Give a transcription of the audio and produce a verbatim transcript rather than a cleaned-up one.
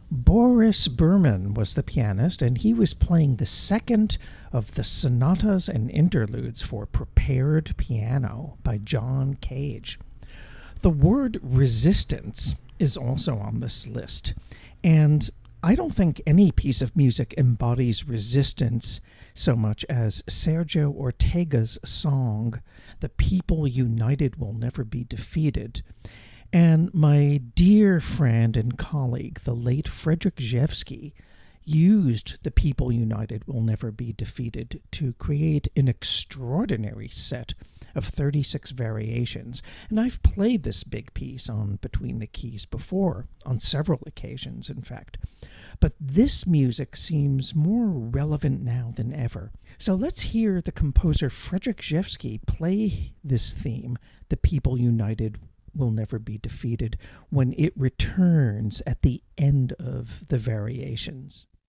Boris Berman was the pianist, and he was playing the second of the sonatas and interludes for prepared piano by John Cage. The word resistance is also on this list, and I don't think any piece of music embodies resistance so much as Sergio Ortega's song, "The People United Will Never Be Defeated." And my dear friend and colleague, the late Frederick Rzewski, used "The People United Will Never Be Defeated" to create an extraordinary set of thirty-six variations. And I've played this big piece on Between the Keys before, on several occasions, in fact. But this music seems more relevant now than ever. So let's hear the composer Frederick Rzewski play this theme, "The People United Will Never Be Defeated," when it returns at the end of the variations.